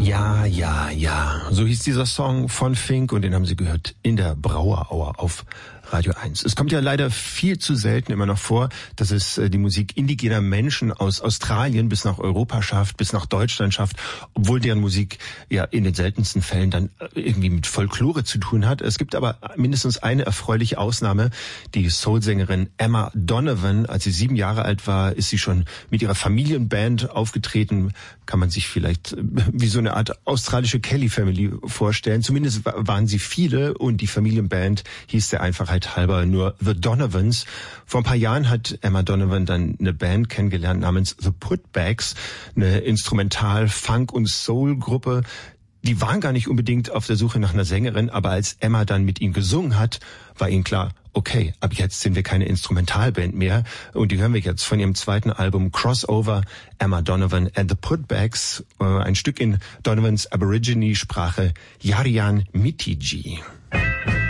Ja, ja, ja. So hieß dieser Song von Fink und den haben Sie gehört in der Brauer Hour auf Radio 1. Es kommt ja leider viel zu selten immer noch vor, dass es die Musik indigener Menschen aus Australien bis nach Europa schafft, bis nach Deutschland schafft, obwohl deren Musik ja in den seltensten Fällen dann irgendwie mit Folklore zu tun hat. Es gibt aber mindestens eine erfreuliche Ausnahme. Die Soul-Sängerin Emma Donovan, als sie 7 Jahre alt war, ist sie schon mit ihrer Familienband aufgetreten. Kann man sich vielleicht wie so eine Art australische Kelly Family vorstellen. Zumindest waren sie viele und die Familienband hieß der Einfachheit halber nur The Donovans. Vor ein paar Jahren hat Emma Donovan dann eine Band kennengelernt namens The Putbacks, eine Instrumental-, Funk- und Soul-Gruppe. Die waren gar nicht unbedingt auf der Suche nach einer Sängerin, aber als Emma dann mit ihnen gesungen hat, war ihnen klar, okay, ab jetzt sind wir keine Instrumentalband mehr. Und die hören wir jetzt von ihrem zweiten Album Crossover, Emma Donovan and the Putbacks, ein Stück in Donovans Aborigine-Sprache, Yarian Mitiji.